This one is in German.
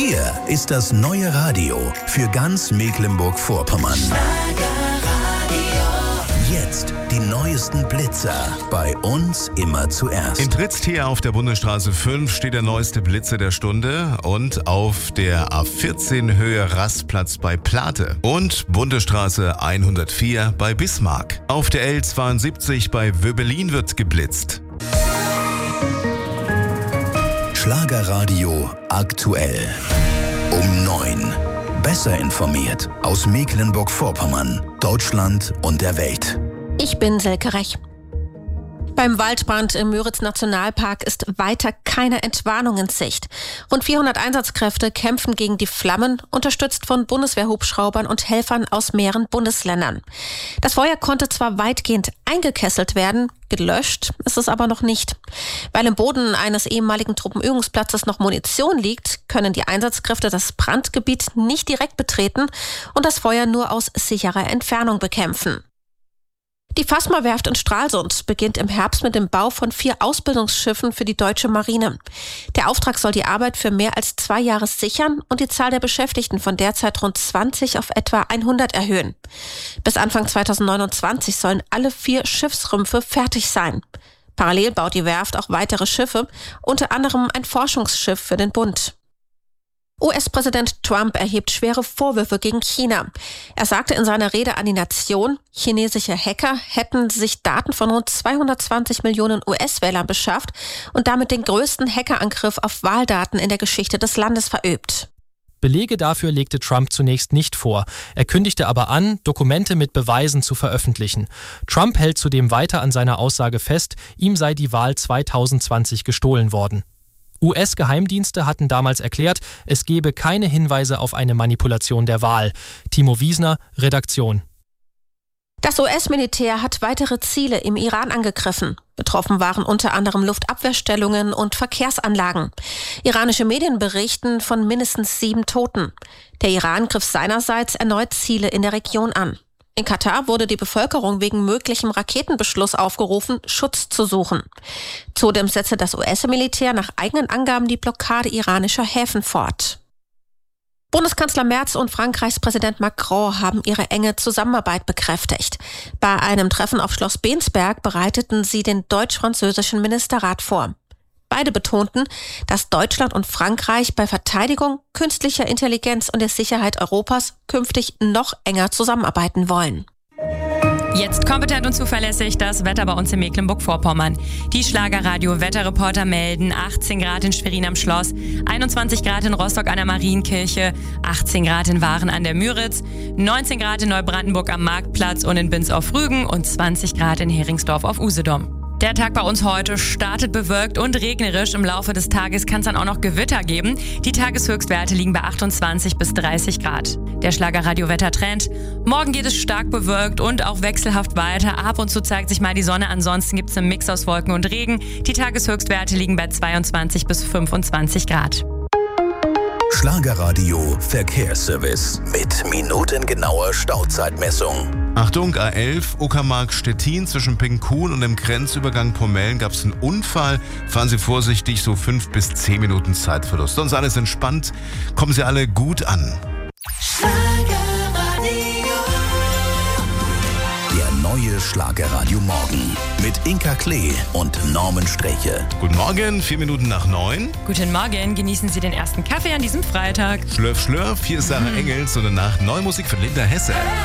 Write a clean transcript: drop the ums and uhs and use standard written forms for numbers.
Hier ist das neue Radio für ganz Mecklenburg-Vorpommern. Jetzt die neuesten Blitzer. Bei uns immer zuerst. In Tritztier auf der Bundesstraße 5 steht der neueste Blitzer der Stunde und auf der A14 Höhe Rastplatz bei Plate und Bundesstraße 104 bei Bismarck. Auf der L72 bei Wöbelin wird geblitzt. Schlagerradio aktuell. Um 9. Besser informiert aus Mecklenburg-Vorpommern, Deutschland und der Welt. Ich bin Silke Rech. Beim Waldbrand im Müritz-Nationalpark ist weiter keine Entwarnung in Sicht. Rund 400 Einsatzkräfte kämpfen gegen die Flammen, unterstützt von Bundeswehrhubschraubern und Helfern aus mehreren Bundesländern. Das Feuer konnte zwar weitgehend eingekesselt werden, gelöscht ist es aber noch nicht. Weil im Boden eines ehemaligen Truppenübungsplatzes noch Munition liegt, können die Einsatzkräfte das Brandgebiet nicht direkt betreten und das Feuer nur aus sicherer Entfernung bekämpfen. Die Fasma-Werft in Stralsund beginnt im Herbst mit dem Bau von 4 Ausbildungsschiffen für die deutsche Marine. Der Auftrag soll die Arbeit für mehr als 2 Jahre sichern und die Zahl der Beschäftigten von derzeit rund 20 auf etwa 100 erhöhen. Bis Anfang 2029 sollen alle 4 Schiffsrümpfe fertig sein. Parallel baut die Werft auch weitere Schiffe, unter anderem ein Forschungsschiff für den Bund. US-Präsident Trump erhebt schwere Vorwürfe gegen China. Er sagte in seiner Rede an die Nation, chinesische Hacker hätten sich Daten von rund 220 Millionen US-Wählern beschafft und damit den größten Hackerangriff auf Wahldaten in der Geschichte des Landes verübt. Belege dafür legte Trump zunächst nicht vor. Er kündigte aber an, Dokumente mit Beweisen zu veröffentlichen. Trump hält zudem weiter an seiner Aussage fest, ihm sei die Wahl 2020 gestohlen worden. US-Geheimdienste hatten damals erklärt, es gebe keine Hinweise auf eine Manipulation der Wahl. Timo Wiesner, Redaktion. Das US-Militär hat weitere Ziele im Iran angegriffen. Betroffen waren unter anderem Luftabwehrstellungen und Verkehrsanlagen. Iranische Medien berichten von mindestens 7 Toten. Der Iran griff seinerseits erneut Ziele in der Region an. In Katar wurde die Bevölkerung wegen möglichem Raketenbeschluss aufgerufen, Schutz zu suchen. Zudem setzte das US-Militär nach eigenen Angaben die Blockade iranischer Häfen fort. Bundeskanzler Merz und Frankreichs Präsident Macron haben ihre enge Zusammenarbeit bekräftigt. Bei einem Treffen auf Schloss Bensberg bereiteten sie den deutsch-französischen Ministerrat vor. Beide betonten, dass Deutschland und Frankreich bei Verteidigung, künstlicher Intelligenz und der Sicherheit Europas künftig noch enger zusammenarbeiten wollen. Jetzt kompetent und zuverlässig das Wetter bei uns in Mecklenburg-Vorpommern. Die Schlagerradio-Wetterreporter melden 18 Grad in Schwerin am Schloss, 21 Grad in Rostock an der Marienkirche, 18 Grad in Waren an der Müritz, 19 Grad in Neubrandenburg am Marktplatz und in Binz auf Rügen und 20 Grad in Heringsdorf auf Usedom. Der Tag bei uns heute startet bewölkt und regnerisch. Im Laufe des Tages kann es dann auch noch Gewitter geben. Die Tageshöchstwerte liegen bei 28 bis 30 Grad. Der Schlagerradio-Wettertrend. Morgen geht es stark bewölkt und auch wechselhaft weiter. Ab und zu zeigt sich mal die Sonne. Ansonsten gibt es einen Mix aus Wolken und Regen. Die Tageshöchstwerte liegen bei 22 bis 25 Grad. Schlagerradio Verkehrsservice mit minutengenauer Stauzeitmessung. Achtung, A11, Uckermark-Stettin zwischen Pinkuhn und dem Grenzübergang Pomellen gab es einen Unfall. Fahren Sie vorsichtig, so 5 bis 10 Minuten Zeitverlust. Sonst alles entspannt, kommen Sie alle gut an. Der neue Schlagerradio Morgen mit Inka Klee und Norman Streche. Guten Morgen, 4 Minuten nach 9. Guten Morgen, genießen Sie den ersten Kaffee an diesem Freitag. Schlürf, schlürf, hier ist Sarah Engels und danach neue Musik von Linda Hesse.